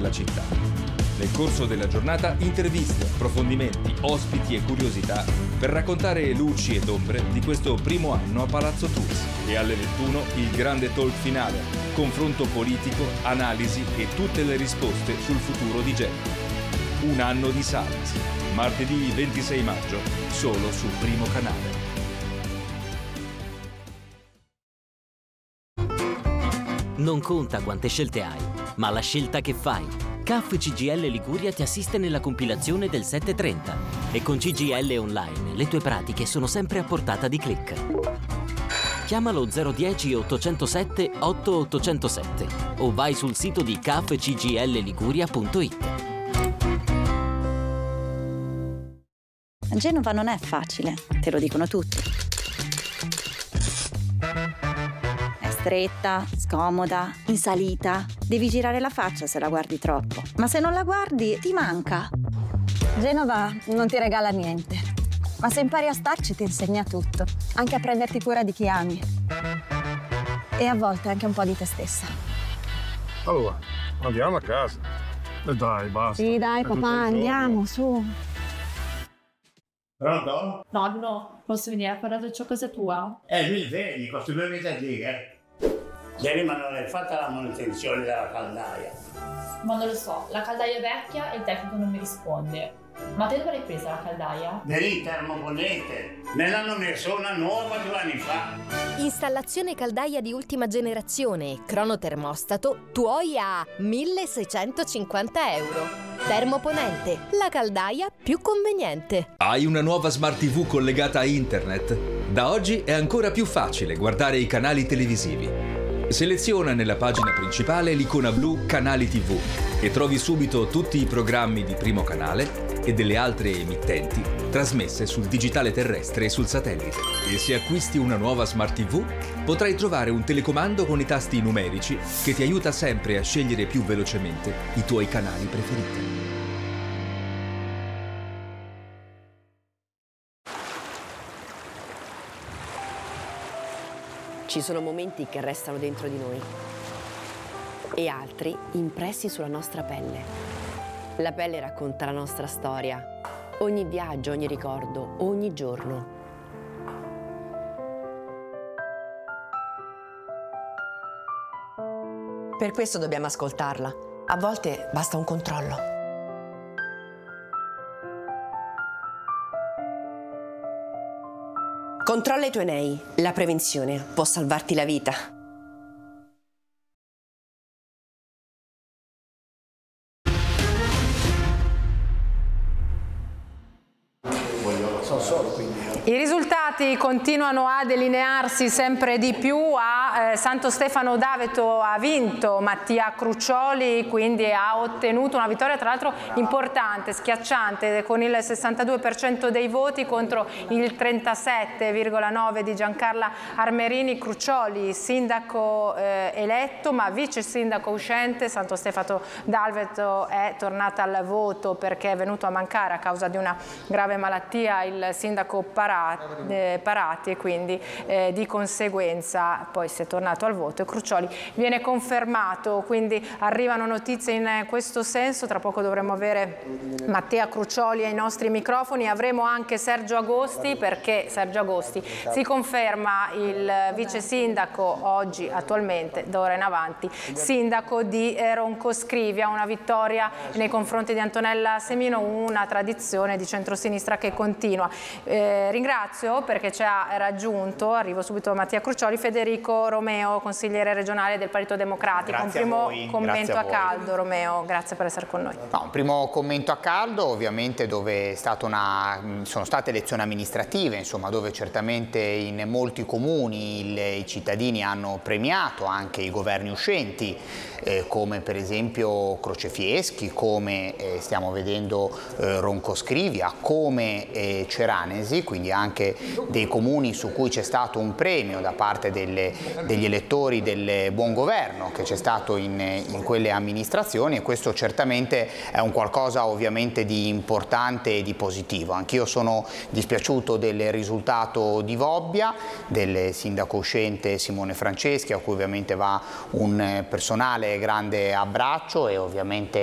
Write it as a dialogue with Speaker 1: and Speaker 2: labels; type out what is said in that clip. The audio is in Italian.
Speaker 1: della città. Nel corso della giornata interviste, approfondimenti, ospiti e curiosità per raccontare luci ed ombre di questo primo anno a Palazzo Tours. E alle 21 il grande talk finale, confronto politico, analisi e tutte le risposte sul futuro di Genova. Un anno di Savas, martedì 26 maggio, solo sul Primo Canale.
Speaker 2: Non conta quante scelte hai, ma la scelta che fai. CAF CGIL Liguria ti assiste nella compilazione del 730 e con CGIL Online le tue pratiche sono sempre a portata di click. Chiamalo 010 807 8807 o vai sul sito di cafcgilliguria.it.
Speaker 3: Genova non è facile, te lo dicono tutti. È stretta, scomoda, in salita. Devi girare la faccia se la guardi troppo. Ma se non la guardi, ti manca.
Speaker 4: Genova non ti regala niente. Ma se impari a starci ti insegna tutto. Anche a prenderti cura di chi ami. E a volte anche un po' di te stessa.
Speaker 5: Allora, andiamo a casa. E dai, basta.
Speaker 4: Sì, dai, papà, andiamo, su.
Speaker 5: Pronto?
Speaker 6: Nonno, posso venire a parlare ciò casa tua?
Speaker 7: Mi vedi, questi 2 mesi ieri, ma non hai fatto la manutenzione della caldaia?
Speaker 6: Ma non lo so, la caldaia è vecchia e il tecnico non mi risponde. Ma te dove l'hai presa la caldaia?
Speaker 7: Vedi, termoponente. Me l'hanno messo una nuova 2 anni fa.
Speaker 8: Installazione caldaia di ultima generazione e cronotermostato tuoi a 1.650 euro. Termoponente, la caldaia più conveniente.
Speaker 1: Hai una nuova Smart TV collegata a internet? Da oggi è ancora più facile guardare i canali televisivi. Seleziona nella pagina principale l'icona blu Canali TV e trovi subito tutti i programmi di Primo Canale e delle altre emittenti trasmesse sul digitale terrestre e sul satellite. E se acquisti una nuova Smart TV, potrai trovare un telecomando con i tasti numerici che ti aiuta sempre a scegliere più velocemente i tuoi canali preferiti.
Speaker 9: Ci sono momenti che restano dentro di noi e altri impressi sulla nostra pelle. La pelle racconta la nostra storia, ogni viaggio, ogni ricordo, ogni giorno. Per questo dobbiamo ascoltarla. A volte basta un controllo. Controlla i tuoi nei. La prevenzione può salvarti la vita.
Speaker 10: I risultati continuano a delinearsi sempre di più. A Santo Stefano d'Aveto ha vinto Mattia Cruccioli, quindi ha ottenuto una vittoria tra l'altro importante, schiacciante, con il 62% dei voti contro il 37,9% di Giancarla Armerini. Cruccioli, sindaco eletto ma vice sindaco uscente. Santo Stefano d'Aveto è tornata al voto perché è venuto a mancare a causa di una grave malattia il sindaco Parati e quindi di conseguenza poi si è tornato al voto e Cruccioli viene confermato, quindi arrivano notizie in questo senso. Tra poco dovremo avere Mattia Cruccioli ai nostri microfoni, avremo anche Sergio Agosti, perché Sergio Agosti si conferma il vice sindaco oggi, attualmente, d'ora in avanti, sindaco di Roncoscrivia. Una vittoria nei confronti di Antonella Semino, una tradizione di centrosinistra che continua. Ringrazio perché ci ha raggiunto, arrivo subito a Mattia Cruccioli, Federico Romeo, consigliere regionale del Partito Democratico.
Speaker 11: Grazie
Speaker 10: un primo
Speaker 11: a voi,
Speaker 10: commento a caldo, Romeo, grazie per essere con noi.
Speaker 11: No, un primo commento a caldo, ovviamente, dove è stata sono state elezioni amministrative, insomma, dove certamente in molti comuni i cittadini hanno premiato anche i governi uscenti, come per esempio Crocefieschi, come stiamo vedendo Roncoscrivia, come Ceranesi, quindi anche dei comuni su cui c'è stato un premio da parte degli elettori del buon governo che c'è stato in quelle amministrazioni, e questo certamente è un qualcosa ovviamente di importante e di positivo. Anch'io sono dispiaciuto del risultato di Vobbia, del sindaco uscente Simone Franceschi, a cui ovviamente va un personale grande abbraccio, e ovviamente